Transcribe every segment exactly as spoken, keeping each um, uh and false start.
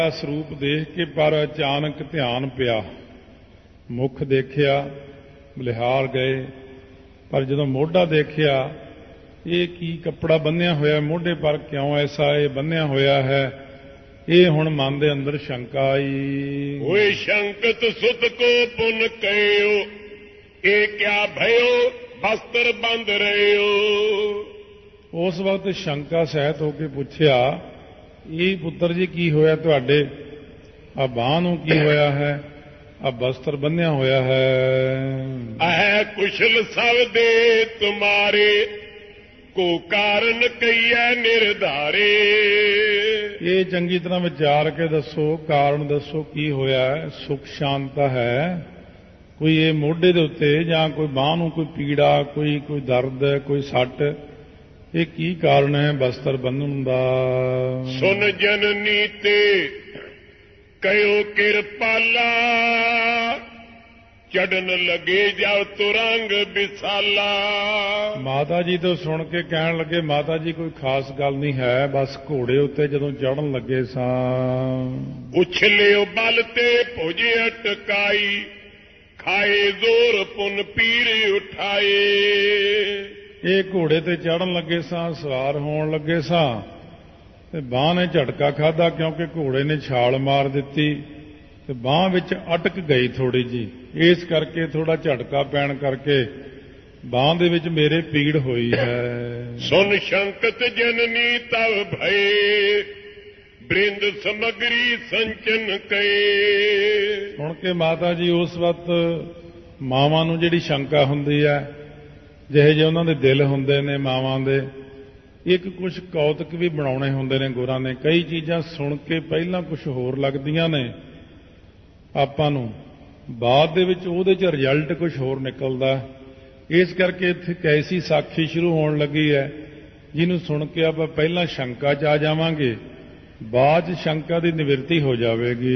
ਸਰੂਪ ਦੇਖ ਕੇ ਪਰ ਅਚਾਨਕ ਧਿਆਨ ਪਿਆ। ਮੁੱਖ ਦੇਖਿਆ, ਬਲਿਹਾਰ ਗਏ, ਪਰ ਜਦੋਂ ਮੋਢਾ ਦੇਖਿਆ, ਇਹ ਕੀ ਕੱਪੜਾ ਬੰਨਿਆ ਹੋਇਆ ਮੋਢੇ ਪਰ, ਕਿਉਂ ਐਸਾ ਇਹ ਬੰਨਿਆ ਹੋਇਆ ਹੈ? ਇਹ ਹੁਣ ਮਨ ਦੇ ਅੰਦਰ ਸ਼ੰਕਾ ਆਈ। ਹੋਏ ਸ਼ੰਕਤ ਸੁਤ ਕੋ ਪੁਨ ਕਹਿਓ, ਇਹ ਕਿਆ ਭਇਓ ਬਸਤਰ ਬੰਦ ਰਹਿਓ। ਉਸ ਵਕਤ ਸ਼ੰਕਾ ਸਹਿਤ ਹੋ ਕੇ ਪੁੱਛਿਆ, ਇਹ ਪੁੱਤਰ ਜੀ ਕੀ ਹੋਇਆ ਤੁਹਾਡੇ? ਆ ਬਾਂਹ ਨੂੰ ਕੀ ਹੋਇਆ ਹੈ? ਆ ਬਸਤਰ ਬੰਨਿਆ ਹੋਇਆ ਹੈ। ਅਹ ਕੁਸ਼ਲ ਸਭ ਦੇ ਤੁਮਾਰੇ, ਕੋ ਕਾਰਨ ਕਈਐ ਨਿਰਧਾਰੇ। ਇਹ ਚੰਗੀ ਤਰ੍ਹਾਂ ਵਿਚਾਰ ਕੇ ਦੱਸੋ, ਕਾਰਨ ਦੱਸੋ ਕੀ ਹੋਇਆ ਹੈ? ਸੁਖ ਸ਼ਾਂਤਾ ਹੈ ਕੋਈ ਇਹ ਮੋਢੇ ਦੇ ਉੱਤੇ, ਜਾਂ ਕੋਈ ਬਾਂਹ ਨੂੰ ਕੋਈ ਪੀੜਾ, ਕੋਈ ਕੋਈ ਦਰਦ, ਕੋਈ ਸੱਟ? ਇਹ ਕੀ ਕਾਰਨ ਹੈ ਬਸਤਰ ਬੰਨ੍ਹਣ ਦਾ? ਸੁਨ ਜਨਨੀ ਤੇ ਕਹਿਓ ਕਿਰਪਾਲਾ, ਚੜਨ ਲਗੇ ਜਬ ਤੁਰੰਗ ਵਿਸਾਲਾ। ਮਾਤਾ ਜੀ ਤੋਂ ਸੁਣ ਕੇ ਕਹਿਣ ਲੱਗੇ, ਮਾਤਾ ਜੀ ਕੋਈ ਖਾਸ ਗੱਲ ਨਹੀਂ ਹੈ, ਬਸ ਘੋੜੇ ਉੱਤੇ ਜਦੋਂ ਚੜਨ ਲੱਗੇ ਸਾਂ। ਉਛਲਿਓ ਬਲ ਤੇ ਭੁਜ ਅਟਕਾਈ, ਖਾਏ ਜ਼ੋਰ ਪੁਨ ਪੀਰ ਉਠਾਏ। ਇਹ ਘੋੜੇ ਤੇ ਚੜਨ ਲੱਗੇ ਸਾਂ, ਸਵਾਰ ਹੋਣ ਲੱਗੇ ਸਾਂ, ਤੇ ਬਾਂਹ ਨੇ ਝਟਕਾ ਖਾਧਾ, ਕਿਉਂਕਿ ਘੋੜੇ ਨੇ ਛਾਲ ਮਾਰ ਦਿੱਤੀ ਤੇ ਬਾਂਹ ਵਿੱਚ ਅਟਕ ਗਈ ਥੋੜੀ ਜੀ। ਇਸ ਕਰਕੇ ਥੋੜਾ ਝਟਕਾ ਪੈਣ ਕਰਕੇ ਬਾਂਹ ਦੇ ਵਿੱਚ ਮੇਰੇ ਪੀੜ ਹੋਈ ਹੈ। ਸੁਨ ਸ਼ੰਕਤ ਜਨਨੀ ਤਵ ਭਏ, ਬ੍ਰਿੰਦ ਸਮਗਰੀ ਸੰਚਨ ਕਏ। ਸੁਣ ਕੇ ਮਾਤਾ ਜੀ ਉਸ ਵਕਤ ਮਾਵਾਂ ਨੂੰ ਜਿਹੜੀ ਸ਼ੰਕਾ ਹੁੰਦੀ ਹੈ, ਜਿਹੇ ਜਿਹੇ ਉਹਨਾਂ ਦੇ ਦਿਲ ਹੁੰਦੇ ਨੇ ਮਾਵਾਂ ਦੇ, ਇੱਕ ਕੁਝ ਕੌਤਕ ਵੀ ਬਣਾਉਣੇ ਹੁੰਦੇ ਨੇ ਗੁਰਾਂ ਨੇ। ਕਈ ਚੀਜ਼ਾਂ ਸੁਣ ਕੇ ਪਹਿਲਾਂ ਕੁਝ ਹੋਰ ਲੱਗਦੀਆਂ ਨੇ ਆਪਾਂ ਨੂੰ, ਬਾਅਦ ਦੇ ਵਿੱਚ ਉਹਦੇ 'ਚ ਰਿਜ਼ਲਟ ਕੁਝ ਹੋਰ ਨਿਕਲਦਾ। ਇਸ ਕਰਕੇ ਇੱਥੇ ਕੈਸੀ ਸਾਖੀ ਸ਼ੁਰੂ ਹੋਣ ਲੱਗੀ ਹੈ, ਜਿਹਨੂੰ ਸੁਣ ਕੇ ਆਪਾਂ ਪਹਿਲਾਂ ਸ਼ੰਕਾ 'ਚ ਆ ਜਾਵਾਂਗੇ, ਬਾਅਦ 'ਚ ਸ਼ੰਕਾ ਦੀ ਨਿਵਰਤੀ ਹੋ ਜਾਵੇਗੀ।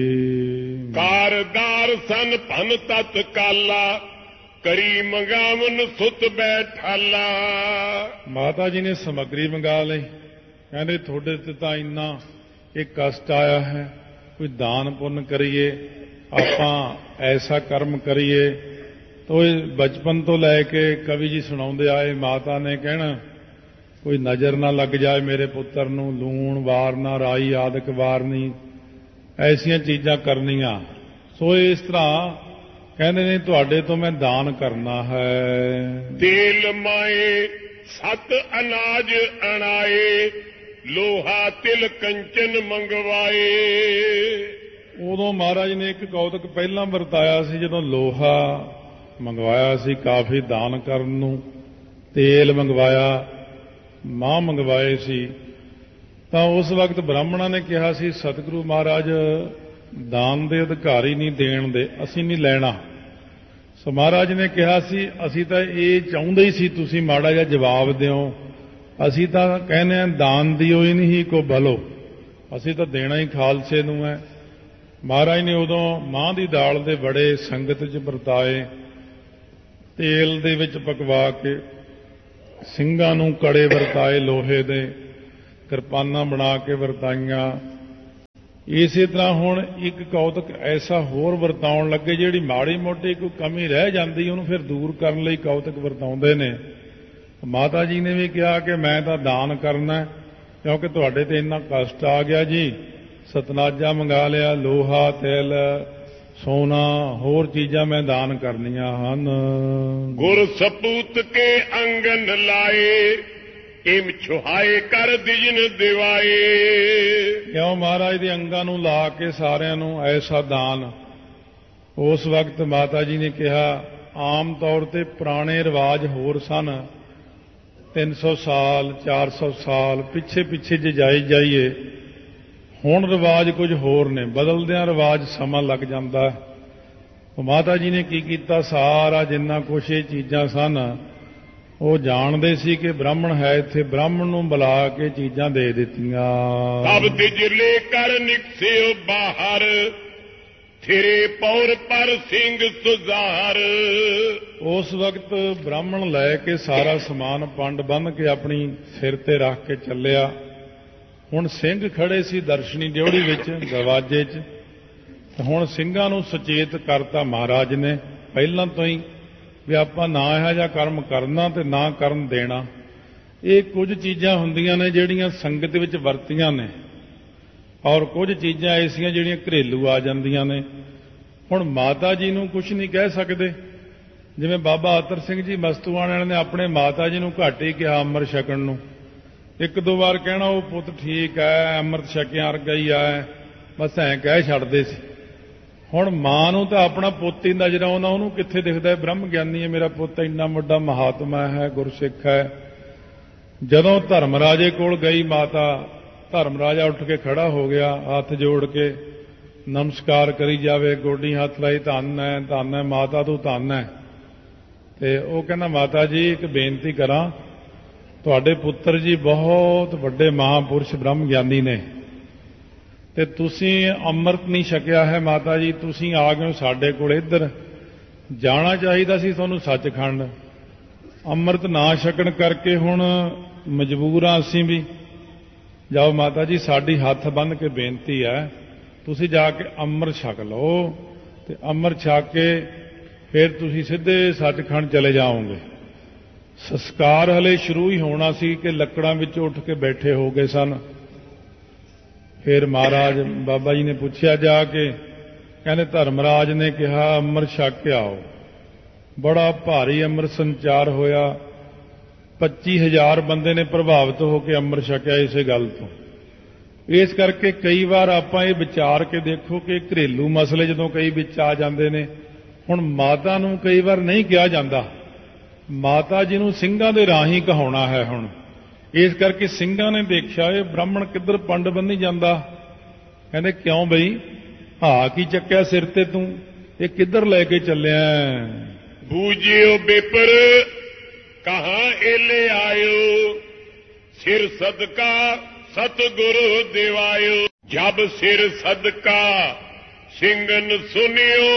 ਕਾਰਦਾਰ ਸਨ ਭਨ ਤਤ ਕਾਲਾ, ਕਰੀ ਮੰਗਾਵਨ ਸੁਤ ਬੈਠਾਲਾ। ਮਾਤਾ ਜੀ ਨੇ ਸਮੱਗਰੀ ਮੰਗਾ ਲਈ, ਕਹਿੰਦੇ ਤੁਹਾਡੇ ਤੇ ਤਾਂ ਇੰਨਾ ਇਹ ਕਸ਼ਟ ਆਇਆ ਹੈ, ਕੋਈ ਦਾਨ ਪੁੰਨ ਕਰੀਏ, ਆਪਾਂ ਐਸਾ ਕਰਮ ਕਰੀਏ। ਤੋ ਇਹ ਬਚਪਨ ਤੋਂ ਲੈ ਕੇ ਕਵੀ ਜੀ ਸੁਣਾਉਂਦੇ ਆਏ, ਮਾਤਾ ਨੇ ਕਹਿਣਾ ਕੋਈ ਨਜ਼ਰ ਨਾ ਲੱਗ ਜਾਏ ਮੇਰੇ ਪੁੱਤਰ ਨੂੰ, ਲੂਣ ਵਾਰਨਾ, ਰਾਈ ਆਦਿਕ ਵਾਰਨੀ, ਐਸੀਆਂ ਚੀਜ਼ਾਂ ਕਰਨੀਆਂ। ਸੋ ਇਸ ਤਰ੍ਹਾਂ ਕਹਿੰਦੇ ਨੇ ਤੁਹਾਡੇ ਤੋਂ ਮੈਂ ਦਾਨ ਕਰਨਾ ਹੈ। ਤੇਲ ਮਾਏ ਸਤ ਅਨਾਜ ਅਣਾਏ, ਲੋਹਾ ਤਿਲ ਕੰਚਨ ਮੰਗਵਾਏ। ਉਦੋਂ ਮਹਾਰਾਜ ਨੇ ਇੱਕ ਕੌਤਕ ਪਹਿਲਾਂ ਵਰਤਾਇਆ ਸੀ, ਜਦੋਂ ਲੋਹਾ ਮੰਗਵਾਇਆ ਸੀ ਕਾਫੀ ਦਾਨ ਕਰਨ ਨੂੰ, ਤੇਲ ਮੰਗਵਾਇਆ, ਮਾਂ ਮੰਗਵਾਏ ਸੀ, ਤਾਂ ਉਸ ਵਕਤ ਬ੍ਰਾਹਮਣਾਂ ਨੇ ਕਿਹਾ ਸੀ ਸਤਿਗੁਰੂ ਮਹਾਰਾਜ ਦਾਨ ਦੇ ਅਧਿਕਾਰੀ ਨਹੀਂ, ਦੇਣ ਦੇ ਅਸੀਂ ਨਹੀਂ ਲੈਣਾ। ਸੋ ਮਹਾਰਾਜ ਨੇ ਕਿਹਾ ਸੀ ਅਸੀਂ ਤਾਂ ਇਹ ਚਾਹੁੰਦੇ ਹੀ ਸੀ ਤੁਸੀਂ ਮਾੜਾ ਜਿਹਾ ਜਵਾਬ ਦਿਓ, ਅਸੀਂ ਤਾਂ ਕਹਿੰਦੇ ਹਾਂ ਦਾਨ ਦਿਓ ਹੀ ਨਹੀਂ ਕੋ ਭਲੋ, ਅਸੀਂ ਤਾਂ ਦੇਣਾ ਹੀ ਖਾਲਸੇ ਨੂੰ ਹੈ। ਮਹਾਰਾਜ ਨੇ ਉਦੋਂ ਮਾਂ ਦੀ ਦਾਲ ਦੇ ਬੜੇ ਸੰਗਤ 'ਚ ਵਰਤਾਏ, ਤੇਲ ਦੇ ਵਿੱਚ ਪਕਵਾ ਕੇ, ਸਿੰਘਾਂ ਨੂੰ ਕੜੇ ਵਰਤਾਏ ਲੋਹੇ ਦੇ, ਕਿਰਪਾਨਾਂ ਬਣਾ ਕੇ ਵਰਤਾਈਆਂ। ਇਸੇ ਤਰ੍ਹਾਂ ਹੁਣ ਇੱਕ ਕੌਤਕ ਐਸਾ ਹੋਰ ਵਰਤਾਉਣ ਲੱਗੇ, ਜਿਹੜੀ ਮਾੜੀ ਮੋਟੀ ਕੋਈ ਕਮੀ ਰਹਿ ਜਾਂਦੀ ਉਹਨੂੰ ਫਿਰ ਦੂਰ ਕਰਨ ਲਈ ਕੌਤਕ ਵਰਤਾਉਂਦੇ ਨੇ। ਮਾਤਾ ਜੀ ਨੇ ਵੀ ਕਿਹਾ ਕਿ ਮੈਂ ਤਾਂ ਦਾਨ ਕਰਨਾ, ਕਿਉਂਕਿ ਤੁਹਾਡੇ ਤੇ ਇੰਨਾ ਕਸ਼ਟ ਆ ਗਿਆ ਜੀ। ਸਤਨਾਜਾ ਮੰਗਾ ਲਿਆ, ਲੋਹਾ, ਤੇਲ, ਸੋਨਾ, ਹੋਰ ਚੀਜ਼ਾਂ ਮੈਂ ਦਾਨ ਕਰਨੀਆਂ ਹਨ। ਗੁਰ ਸਪੂਤ ਕੇ ਅੰਗਨ ਲਾਏ, ਇਮ ਛੁਹਾਏ ਕਰ ਦਿਜਨ ਦਿਵਾਏ। ਕਿਉਂ ਮਹਾਰਾਜ ਦੇ ਅੰਗਾਂ ਨੂੰ ਲਾ ਕੇ ਸਾਰਿਆਂ ਨੂੰ ਐਸਾ ਦਾਨ। ਉਸ ਵਕਤ ਮਾਤਾ ਜੀ ਨੇ ਕਿਹਾ ਆਮ ਤੌਰ ਤੇ ਪੁਰਾਣੇ ਰਿਵਾਜ ਹੋਰ ਸਨ, ਤਿੰਨ ਸੌ ਸਾਲ ਚਾਰ ਸੌ ਸਾਲ ਪਿੱਛੇ ਪਿੱਛੇ ਜੇ ਜਾਈ ਜਾਈਏ, ਹੁਣ ਰਿਵਾਜ ਕੁਝ ਹੋਰ ਨੇ, ਬਦਲਦਿਆਂ ਰਿਵਾਜ ਸਮਾਂ ਲੱਗ ਜਾਂਦਾ। ਮਾਤਾ ਜੀ ਨੇ ਕੀ ਕੀਤਾ, ਸਾਰਾ ਜਿੰਨਾ ਕੁਛ ਇਹ ਚੀਜ਼ਾਂ ਸਨ ਉਹ ਜਾਣਦੇ ਸੀ ਕਿ ਬ੍ਰਾਹਮਣ ਹੈ ਇੱਥੇ, ਬ੍ਰਾਹਮਣ ਨੂੰ ਬੁਲਾ ਕੇ ਚੀਜ਼ਾਂ ਦੇ ਦਿੱਤੀਆਂ। ਤਬ ਤਿਜਲੇ ਕਰ ਨਿਕਸਿਓ ਬਾਹਰ, ਥਿਰੇ ਪੌਰ ਪਰ ਸਿੰਘ ਸੁਜ਼ਾਰ। ਉਸ ਵਕਤ ਬ੍ਰਾਹਮਣ ਲੈ ਕੇ ਸਾਰਾ ਸਮਾਨ ਪੰਡ ਬੰਨ੍ਹ ਕੇ ਆਪਣੀ ਸਿਰ ਤੇ ਰੱਖ ਕੇ ਚੱਲਿਆ। ਹੁਣ ਸਿੰਘ ਖੜੇ ਸੀ ਦਰਸ਼ਨੀ ਡਿਉੜੀ ਵਿੱਚ ਦਰਵਾਜ਼ੇ 'ਚ, ਹੁਣ ਸਿੰਘਾਂ ਨੂੰ ਸੁਚੇਤ ਕਰਤਾ ਮਹਾਰਾਜ ਨੇ ਪਹਿਲਾਂ ਤੋਂ ਹੀ ਵੀ ਆਪਾਂ ਨਾ ਇਹੋ ਜਿਹਾ ਕਰਮ ਕਰਨਾ ਤੇ ਨਾ ਕਰਨ ਦੇਣਾ। ਇਹ ਕੁਝ ਚੀਜ਼ਾਂ ਹੁੰਦੀਆਂ ਨੇ ਜਿਹੜੀਆਂ ਸੰਗਤ ਵਿੱਚ ਵਰਤੀਆਂ ਨੇ, ਔਰ ਕੁਝ ਚੀਜ਼ਾਂ ਐਸੀਆਂ ਜਿਹੜੀਆਂ ਘਰੇਲੂ ਆ ਜਾਂਦੀਆਂ ਨੇ। ਹੁਣ ਮਾਤਾ ਜੀ ਨੂੰ ਕੁਝ ਨਹੀਂ ਕਹਿ ਸਕਦੇ। ਜਿਵੇਂ ਬਾਬਾ ਅਤਰ ਸਿੰਘ ਜੀ ਮਸਤੂਆਣੇ ਵਾਲੇ ਨੇ ਆਪਣੇ ਮਾਤਾ ਜੀ ਨੂੰ ਘੱਟ ਹੀ ਕਿਹਾ ਅੰਮ੍ਰਿਤ ਛਕਣ ਨੂੰ। ਇੱਕ ਦੋ ਵਾਰ ਕਹਿਣਾ ਉਹ ਪੁੱਤ ਠੀਕ ਹੈ, ਅੰਮ੍ਰਿਤ ਛਕਿਆ ਵਰਗਾ ਹੀ ਆ, ਬਸ ਐਂ ਕਹਿ ਛੱਡਦੇ ਸੀ। ਹੁਣ ਮਾਂ ਨੂੰ ਤਾਂ ਆਪਣਾ ਪੁੱਤ ਹੀ ਨਜ਼ਰ ਆਉਂਦਾ, ਉਹਨੂੰ ਕਿੱਥੇ ਦਿਖਦਾ ਬ੍ਰਹਮ ਗਿਆਨੀ ਹੈ ਮੇਰਾ ਪੁੱਤ, ਇੰਨਾ ਵੱਡਾ ਮਹਾਤਮਾ ਹੈ, ਗੁਰਸਿੱਖ ਹੈ। ਜਦੋਂ ਧਰਮਰਾਜੇ ਕੋਲ ਗਈ ਮਾਤਾ, ਧਰਮਰਾਜਾ ਉੱਠ ਕੇ ਖੜਾ ਹੋ ਗਿਆ, ਹੱਥ ਜੋੜ ਕੇ ਨਮਸਕਾਰ ਕਰੀ ਜਾਵੇ, ਗੋਡੀ ਹੱਥ ਲਾਈ, ਧੰਨ ਹੈ ਧੰਨ ਹੈ ਮਾਤਾ ਤੂੰ ਧੰਨ ਹੈ। ਤੇ ਉਹ ਕਹਿੰਦਾ ਮਾਤਾ ਜੀ ਇੱਕ ਬੇਨਤੀ ਕਰਾਂ, ਤੁਹਾਡੇ ਪੁੱਤਰ ਜੀ ਬਹੁਤ ਵੱਡੇ ਮਹਾਂਪੁਰਸ਼ ਬ੍ਰਹਮ ਗਿਆਨੀ ਨੇ ਤੇ ਤੁਸੀਂ ਅੰਮ੍ਰਿਤ ਨਹੀਂ ਛਕਿਆ ਹੈ ਮਾਤਾ ਜੀ, ਤੁਸੀਂ ਆ ਗਏ ਹੋ ਸਾਡੇ ਕੋਲ, ਇੱਧਰ ਜਾਣਾ ਚਾਹੀਦਾ ਸੀ ਤੁਹਾਨੂੰ ਸੱਚਖੰਡ। ਅੰਮ੍ਰਿਤ ਨਾ ਛਕਣ ਕਰਕੇ ਹੁਣ ਮਜਬੂਰ ਹਾਂ ਅਸੀਂ ਵੀ। ਜਾਓ ਮਾਤਾ ਜੀ, ਸਾਡੀ ਹੱਥ ਬੰਨ੍ਹ ਕੇ ਬੇਨਤੀ ਹੈ, ਤੁਸੀਂ ਜਾ ਕੇ ਅੰਮ੍ਰਿਤ ਛਕ ਲਓ ਤੇ ਅੰਮ੍ਰਿਤ ਛਕ ਕੇ ਫਿਰ ਤੁਸੀਂ ਸਿੱਧੇ ਸੱਚਖੰਡ ਚਲੇ ਜਾਓਗੇ। ਸੰਸਕਾਰ ਹਲੇ ਸ਼ੁਰੂ ਹੀ ਹੋਣਾ ਸੀ ਕਿ ਲੱਕੜਾਂ ਵਿੱਚ ਉੱਠ ਕੇ ਬੈਠੇ ਹੋ ਗਏ ਸਨ। ਫਿਰ ਮਹਾਰਾਜ ਬਾਬਾ ਜੀ ਨੇ ਪੁੱਛਿਆ ਜਾ ਕੇ, ਕਹਿੰਦੇ ਧਰਮਰਾਜ ਨੇ ਕਿਹਾ ਅੰਮ੍ਰਿਤ ਛਕ ਕੇ ਆਓ। ਬੜਾ ਭਾਰੀ ਅੰਮ੍ਰਿਤ ਸੰਚਾਰ ਹੋਇਆ, ਪੱਚੀ ਹਜ਼ਾਰ ਬੰਦੇ ਨੇ ਪ੍ਰਭਾਵਿਤ ਹੋ ਕੇ ਅੰਮ੍ਰਿਤ ਛਕਿਆ ਇਸੇ ਗੱਲ ਤੋਂ। ਇਸ ਕਰਕੇ ਕਈ ਵਾਰ ਆਪਾਂ ਇਹ ਵਿਚਾਰ ਕੇ ਦੇਖੋ ਕਿ ਘਰੇਲੂ ਮਸਲੇ ਜਦੋਂ ਕਈ ਵਿੱਚ ਆ ਜਾਂਦੇ ਨੇ। ਹੁਣ ਮਾਤਾ ਨੂੰ ਕਈ ਵਾਰ ਨਹੀਂ ਕਿਹਾ ਜਾਂਦਾ, ਮਾਤਾ ਜੀ ਨੂੰ ਸਿੰਘਾਂ ਦੇ ਰਾਹੀਂ ਕਹਾਉਣਾ ਹੈ। ਹੁਣ ਇਸ ਕਰਕੇ ਸਿੰਘਾਂ ਨੇ ਦੇਖਿਆ ਇਹ ਬ੍ਰਾਹਮਣ ਕਿੱਧਰ ਪੰਡ ਬੰਨੀ ਜਾਂਦਾ, ਕਹਿੰਦੇ ਕਿਉਂ ਬਈ ਆ ਕੀ ਚੱਕਿਆ ਸਿਰ ਤੇ ਤੂੰ, ਇਹ ਕਿੱਧਰ ਲੈ ਕੇ ਚੱਲਿਆ? ਬੂਝਿਓ ਬਿਪਰ ਕਹਾਂ ਏਲੇ ਆਇਓ, ਸਿਰ ਸਦਕਾ ਸਤਿਗੁਰੂ ਦਿਵਾਇਓ। ਜਬ ਸਿਰ ਸਦਕਾ ਸਿੰਘਨ ਸੁਨਿਓ,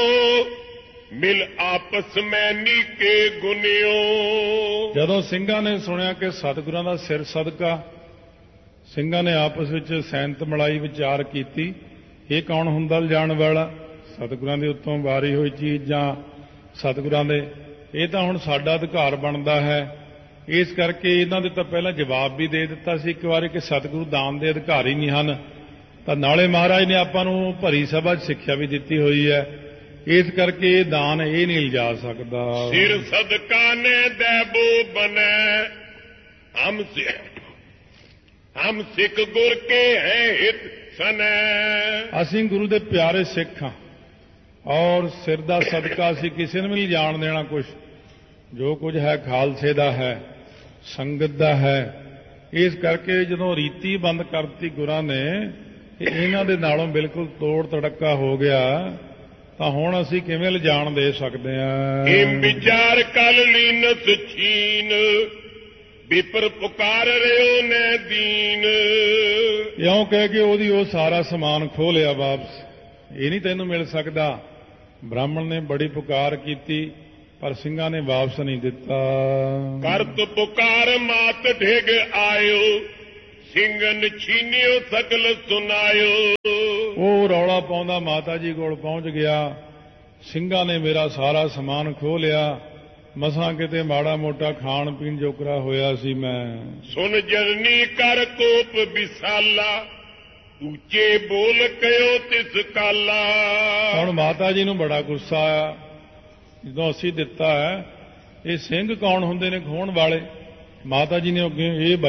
ਮਿਲ ਆਪਸ ਮੈਂ ਨੀਕੇ ਗੁਨਿਓ। ਜਦੋਂ ਸਿੰਘਾਂ ਨੇ ਸੁਣਿਆ ਕਿ ਸਤਿਗੁਰਾਂ ਦਾ ਸਿਰ ਸਦਕਾ, ਸਿੰਘਾਂ ਨੇ ਆਪਸ ਵਿੱਚ ਸੈਂਤ ਮਲਾਈ ਵਿਚਾਰ ਕੀਤੀ, ਇਹ ਕੌਣ ਹੁੰਦਾ ਲਿਜਾਣ ਵਾਲਾ? ਸਤਿਗੁਰਾਂ ਦੇ ਉੱਤੋਂ ਵਾਰੀ ਹੋਈ ਚੀਜ਼ ਜਾਂ ਸਤਿਗੁਰਾਂ ਦੇ, ਇਹ ਤਾਂ ਹੁਣ ਸਾਡਾ ਅਧਿਕਾਰ ਬਣਦਾ ਹੈ। ਇਸ ਕਰਕੇ ਇਹਨਾਂ ਦੇ ਤਾਂ ਪਹਿਲਾਂ ਜਵਾਬ ਵੀ ਦੇ ਦਿੱਤਾ ਸੀ ਇੱਕ ਵਾਰੀ ਕਿ ਸਤਿਗੁਰੂ ਦਾਨ ਦੇ ਅਧਿਕਾਰੀ ਨਹੀਂ ਹਨ, ਤਾਂ ਨਾਲੇ ਮਹਾਰਾਜ ਨੇ ਆਪਾਂ ਨੂੰ ਭਰੀ ਸਭਾ 'ਚ ਸਿੱਖਿਆ ਵੀ ਦਿੱਤੀ ਹੋਈ ਹੈ। ਇਸ ਕਰਕੇ ਇਹ ਦਾਨ ਇਹ ਨਹੀਂ ਲਿਜਾ ਸਕਦਾ। ਸਿਰ ਸਦਕਾ ਨੇ ਦੇਬੋ ਬਨੈ, ਹਮ ਹਮ ਸਿੱਖ ਗੁਰ ਕੇ ਹੈ ਹਿਤ ਸਨੈ। ਅਸੀਂ ਗੁਰੂ ਦੇ ਪਿਆਰੇ ਸਿੱਖ ਹਾਂ ਔਰ ਸਿਰ ਦਾ ਸਦਕਾ ਅਸੀਂ ਕਿਸੇ ਨੂੰ ਵੀ ਨਹੀਂ ਜਾਣ ਦੇਣਾ। ਕੁਝ ਜੋ ਕੁਝ ਹੈ ਖਾਲਸੇ ਦਾ ਹੈ, ਸੰਗਤ ਦਾ ਹੈ। ਇਸ ਕਰਕੇ ਜਦੋਂ ਰੀਤੀ ਬੰਦ ਕਰਤੀ ਗੁਰਾਂ ਨੇ, ਇਹਨਾਂ ਦੇ ਨਾਲੋਂ ਬਿਲਕੁਲ ਤੋੜ ਤੜੱਕਾ ਹੋ ਗਿਆ, ਤਾਂ ਹੁਣ ਅਸੀਂ ਕਿਵੇਂ ਲਿਜਾਣ ਦੇ ਸਕਦੇ ਹਾਂ? ਇਹ ਵਿਚਾਰ ਕਲ ਲੀਨਸ ਛੀਨ, ਵਿਪਰ ਪੁਕਾਰ ਰਿਓ ਨੇ ਦੀਨ। ਇਉਂ ਕਹਿ ਕੇ ਉਹਦੀ ਉਹ ਸਾਰਾ ਸਮਾਨ ਖੋਹ ਲਿਆ ਵਾਪਸ, ਇਹ ਨਹੀਂ ਤੈਨੂੰ ਮਿਲ ਸਕਦਾ। ਬ੍ਰਾਹਮਣ ਨੇ ਬੜੀ ਪੁਕਾਰ ਕੀਤੀ ਪਰ ਸਿੰਘਾਂ ਨੇ ਵਾਪਸ ਨਹੀਂ ਦਿੱਤਾ। ਕਰਤ ਪੁਕਾਰ ਮਾਤ ਢਿਗ ਆਇਓ, ਸਿੰਘਨ ਛੀਨਿਓ ਸਕਲ ਸੁਨਾਇਓ। ਉਹ ਰੌਲਾ ਪਾਉਂਦਾ ਮਾਤਾ ਜੀ ਕੋਲ ਪਹੁੰਚ ਗਿਆ, ਸਿੰਘਾਂ ਨੇ ਮੇਰਾ ਸਾਰਾ ਸਮਾਨ ਖੋਹ ਲਿਆ, ਮਸਾਂ ਕਿਤੇ ਮਾੜਾ ਮੋਟਾ ਖਾਣ ਪੀਣ ਜੋਕਰਾ ਹੋਇਆ ਸੀ ਮੈਂ। ਸੁਨ ਜਰਨੀ ਕਰ ਕੋਪ ਵਿਸਾਲਾ, ਉੱਚੇ ਬੋਲ ਕਹਿਓ ਤਿਸ ਕਾਲਾ। ਹੁਣ ਮਾਤਾ ਜੀ ਨੂੰ ਬੜਾ ਗੁੱਸਾ ਆਇਆ, ਜਦੋਂ ਅਸੀਂ ਦਿੱਤਾ ਹੈ। ਇਹ ਸਿੰਘ ਕੌਣ ਹੁੰਦੇ ਨੇ ਖੋਹਣ ਵਾਲੇ? ਮਾਤਾ ਜੀ ਨੇ ਅੱਗੇ ਇਹ